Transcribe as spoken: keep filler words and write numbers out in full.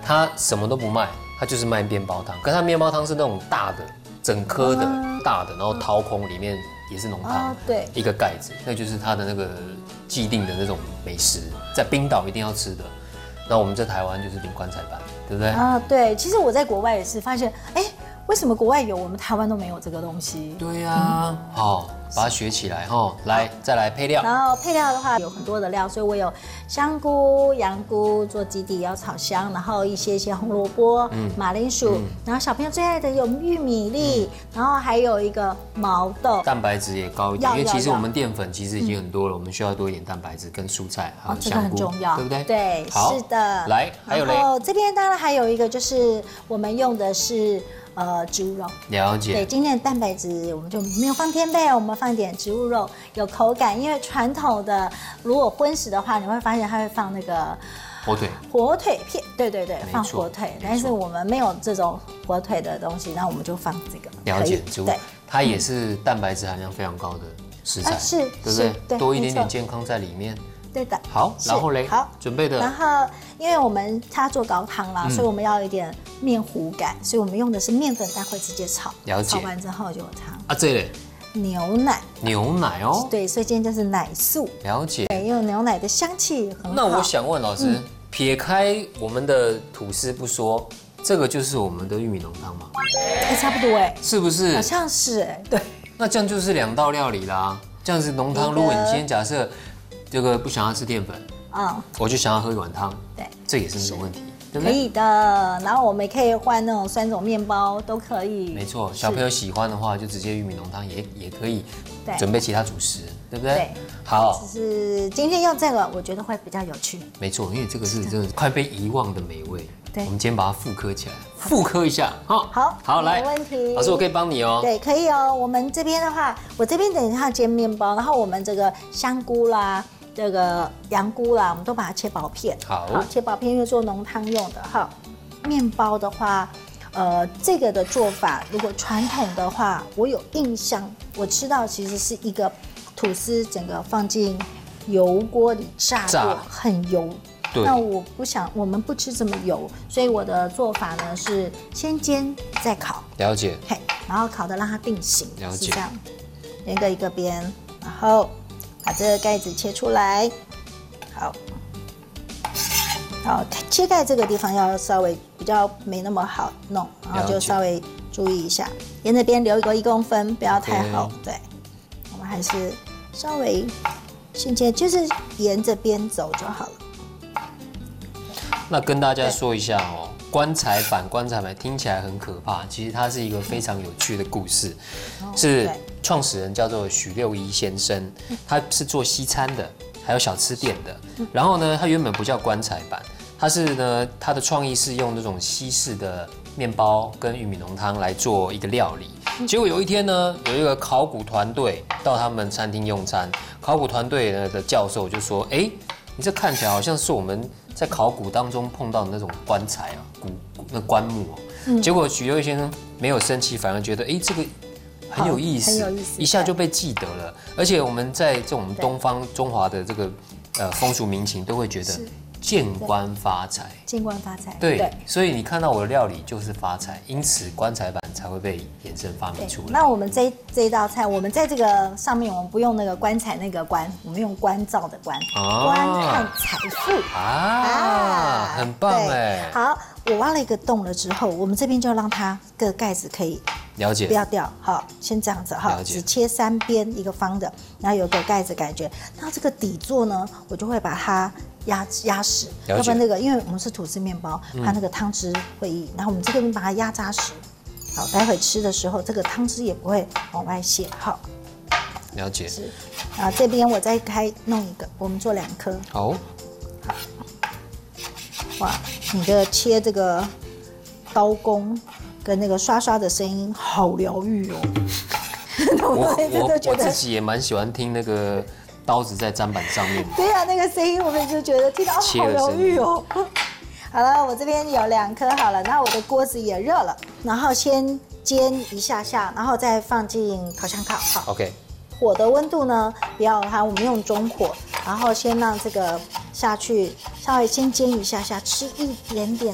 它什么都不卖，它就是卖面包汤。可是它面包汤是那种大的，整颗的、嗯、大的，然后掏空，里面也是浓汤、哦， 对， 一个盖子，那就是它的那个既定的那种美食，在冰岛一定要吃的。那我们在台湾就是领棺材板，对不对？ 啊，对。其实我在国外也是发现，哎，为什么国外有，我们台湾都没有这个东西？ 对呀、啊，嗯、好，把它学起来哈。来，再来配料。 然后配料的话有很多的料，所以我有香菇、羊菇做基底要炒香，然后一些一些红萝卜、嗯、马铃薯，嗯、然后小朋友最爱的有玉米粒，嗯、然后还有一个毛豆， 蛋白质也高一点，因为其实我们淀粉其实已经很多了，嗯、我们需要多一点蛋白质跟蔬菜，还有香菇， 哦、这个很重要， 对不对？ 对，是的。 来，还有嘞。 然后这边当然还有一个就是我们用的是。呃，植物肉了解。 对，今天的蛋白质我们就没有放天贝，我们放一点植物肉，有口感。因为传统的如果荤食的话，你会发现它会放那个火腿， 火腿片，对对对，放火腿。但是我们没有这种火腿的东西，那我们就放这个。 了解，植物，它也是蛋白质含量非常高的食材， 啊、是， 对不对？对，多一点点健康在里面。 对的。 好，然后嘞，好，准备的。 然后，因为我们它做高汤啦，嗯、所以我们要有一点面糊感，所以我们用的是面粉，待会直接炒。 了解。 炒完之后就有汤。 啊，这嘞？ 牛奶。 牛奶哦。 对，所以今天就是奶素。 了解。 对，因为牛奶的香气很好。 那我想问老师，嗯、撇开我们的吐司不说，这个就是我们的玉米浓汤吗？ 哎，差不多哎。 是不是？ 好像是哎，对。 那这样就是两道料理啦。这样子浓汤，如果你今天假设这个不想要吃淀粉。嗯，我就想要喝一碗汤，对，这也是那种问题，对不对？ 可以的，然后我们也可以换那种酸种面包，都可以。 没错，小朋友喜欢的话，就直接玉米浓汤也也可以，对，准备其他主食，对不对？对，好。 只是今天用这个，我觉得会比较有趣。 没错，因为这个是真的快被遗忘的美味，对，我们今天把它复刻起来，复刻一下，好， 好， 好，来， 没问题。 老师，我可以帮你哦。 对，可以哦。我们这边的话，我这边等一下煎面包，然后我们这个香菇啦。这个羊菇啦，我们都把它切薄片。 好， 好切薄片，因为做浓汤用的哈。面包的话，呃，这个的做法，如果传统的话，我有印象，我吃到其实是一个吐司，整个放进油锅里炸过，很油。对。那我不想，我们不吃这么油，所以我的做法呢是先煎再烤。 了解。 嘿，然后烤的让它定型。 了解。 是这样，一个一个边，然后。把这个盖子切出来，好，好，切盖这个地方要稍微比较没那么好弄，然后就稍微注意一下，沿着边留一个一公分，不要太厚。对，我们还是稍微先切，就是沿着边走就好了。 那跟大家说一下哦，棺材板，棺材板听起来很可怕，其实它是一个非常有趣的故事，是。创始人叫做许六一先生，他是做西餐的，还有小吃店的。然后呢，他原本不叫棺材板，他是呢，他的创意是用那种西式的面包跟玉米浓汤来做一个料理。结果有一天呢，有一个考古团队到他们餐厅用餐，考古团队的教授就说：“哎，你这看起来好像是我们在考古当中碰到的那种棺材啊，古那棺木哦。”嗯、结果许六一先生没有生气，反而觉得：“哎，这个。”很有意思，很有意思，一下就被记得了。而且我们在这种东方中华的这个呃风俗民情，都会觉得见官发财， 见官发财。 对，对所以你看到我的料理就是发财，因此棺材板才会被衍生发明出来。 那我们这这一道菜，我们在这个上面，我们不用那个棺材那个棺，我们用关照的关，官和财富啊，啊很棒哎。 好，我挖了一个洞了之后，我们这边就让它个盖子可以。 了解， 不要掉，好，先这样子哈，只切三边一个方的，然后有个盖子感觉。那这个底座呢，我就会把它压压实，要不然那个，因为我们是吐司面包，怕那个汤汁会溢，然后我们这边把它压扎实，好，待会吃的时候这个汤汁也不会往外泄，好。 了解。 是，然后这边我再开弄一个，我们做两颗。 好。 好。哇，你的切这个刀工。跟那个刷刷的声音好疗愈哦！ 我我我自己也蛮喜欢听那个刀子在砧板上面。 对啊，那个声音我们就觉得听到好疗愈哦。好了，我这边有两颗好了，那我的锅子也热了，然后先煎一下下，然后再放进烤箱烤。好 ，OK。 火的温度呢，不要它，我们用中火，然后先让这个下去，稍微先煎一下下，吃一点点。